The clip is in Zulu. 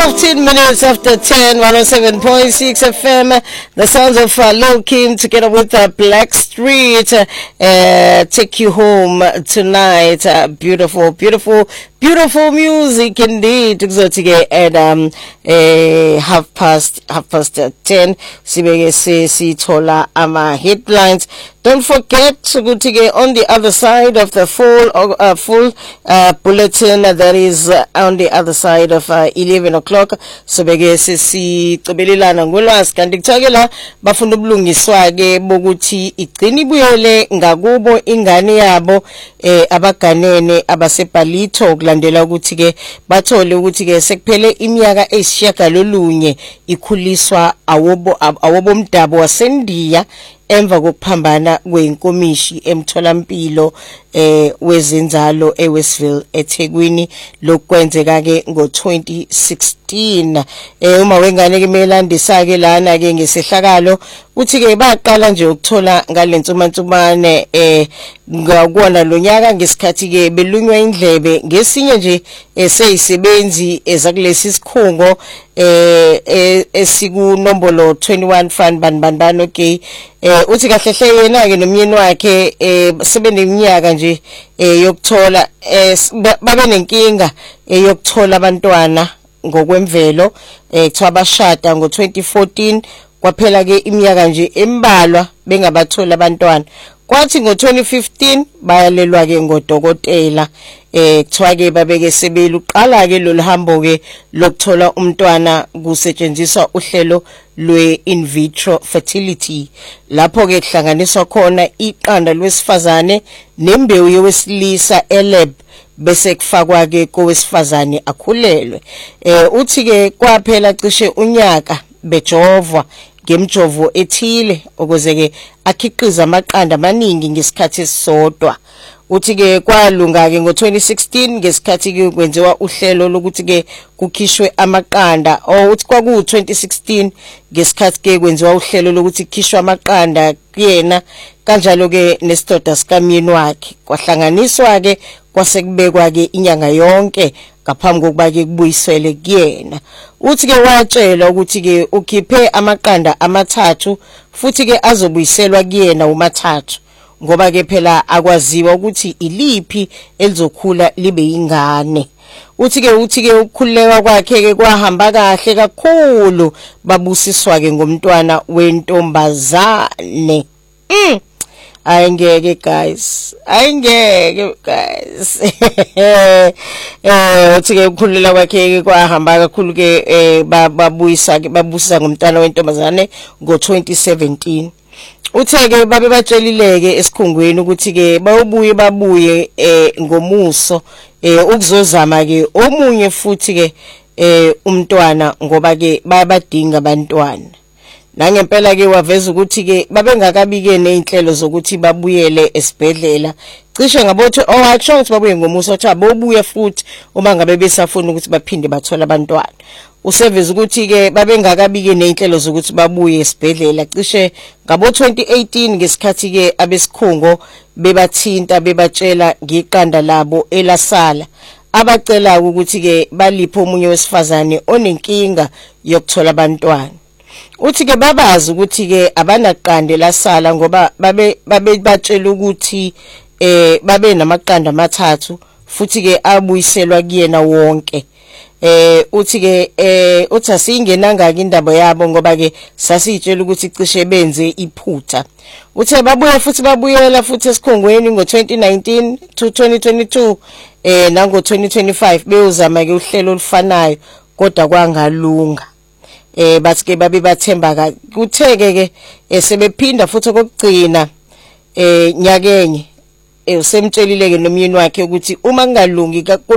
15 minutes after 10, 107.6 FM. The sounds of Lil Kim together with Black Street take you home tonight. Beautiful, beautiful, beautiful music indeed. And half past 10. Sithola ama headlines. Don't forget to go on the other side of the full bulletin that is on the other side of 11 o'clock. So sicobelelana ngolwazi kanti kuthakela bafuna ubulungiswa ke bokuthi igcini ibuyele ngakubo ingane yabo abaganene abasebhalito kulandela ukuthi ke bathole ukuthi ke sekuphele iminyaka eyisishiyagalolunye ikhuliswa awobomdabu waseNdiya emva kokuphambana kwenkomishi emtholampilo wezenzalo eWestville eThekwini lokwenzeka ke ngo2016 uma wengane ke melandisa ke lana ke ngesehlakalo uthi ke baqala nje ukuthola ngalensumantsumane ngakona lonyaka ngesikhathi ke belunywa indlebe ngesinye nje eseyisebenzi ezakulesi sikhungo esikunombolo 21 fan banbandano ke uthi kahlehle yena ke nomyeni wakhe sebeneminyaka nje yokuthola babe nenkinga yokuthola abantwana ngokwemvelo kuthiwa bashada ngo2014 kwaphela ke iminyaka nje embalwa bengabathola abantwana kwathi ngo2015 bayalelwa ke ngodokotela kuthiwa ke babeke sebele uqala ke loluhambo ke lokuthola umntwana kusetshenziswa uhlelo lwe-in vitro fertility lapho ke kuhlanganiswa khona iqanda lwesifazane nembewu yowesilisa elab bese kufakwa ke kowesifazane akhulelwe uthi ke kwaphela cishe unyaka bejovwa ngemjovo ethile ukuze ke akhiqiza amaqanda amaningi ngesikhathi esisodwa uthi ke kwalunga ke ngo2016 ngesikhathi ke kwenziwa uhlelo lokuthi ke kukhishwe amaqanda uthi kwaku2016 ngesikhathi ke kwenziwa uhlelo lokuthi kukhishwe amaqanda kuyena kanjalo ke nesidoda sikamyeni wakhe kwahlanganiswa ke kwasekubekwa ke inyanga yonke ngaphambi kokuba ke kubuyiswele kuyena uthi ke watshela ukuthi ke ukhiphe amaqanda amathathu futhi ke azobuyiselwa kuyena umathathu ngoba ke phela akwaziwa ukuthi iliphi elizokhula libe ingane uthi ke ukukhuleka kwakhe ke kwahamba kahle kakhulu babusiswa ke ngomntwana wentombazane ayingeke guys uthi ke ukukhulela kwakhe ke kwahamba kakhulu ke babusa ngomntwana wentombazane ngo2017 uthe ke babe batshelileke esikhungweni ukuthi ke babuye ngomuso ukuzozama ke omunye futhi ke umntwana ngoba ke bayabadinga abantwana nangempela ke waveza ukuthi ke babengakabike nezinhlelo zokuthi babuyele esibhedlela cishe ngabothi akusho ukuthi babuye ngomuso cha bobuye futhi uma ngabe besafuna ukuthi baphinde bathola abantwana useveza ukuthi ke babengakabike nezinhlelo zokuthi babuye esibhedlela cishe ngabo 2018 ngesikhathi ke abesikhungo bebathinta bebatshela ngeqanda labo elasala abacela ukuthi ke baliphe omunye wesifazane onenkinga yokuthola abantwana uthi ke babazi ukuthi ke abanaqande lasala ngoba babe batshela ukuthi babe namaqanda amathathu futhi ke abuyiselwa kuyena wonke uthi ke uthi asingenanga indaba yabo ngoba ke sasitshela ukuthi cishe benze iphutha uthe babuye futhi babuyela futhi esikhongweni ngo2019 to 2022 nango 2025 beyozama ke uhlelo olufanayo kodwa kwangalunga bathi ke babe bathemba kutheke ke sebephinda futhi okugcina nyakenye usemtshelile ke nomyeni wakhe ukuthi uma kungalungi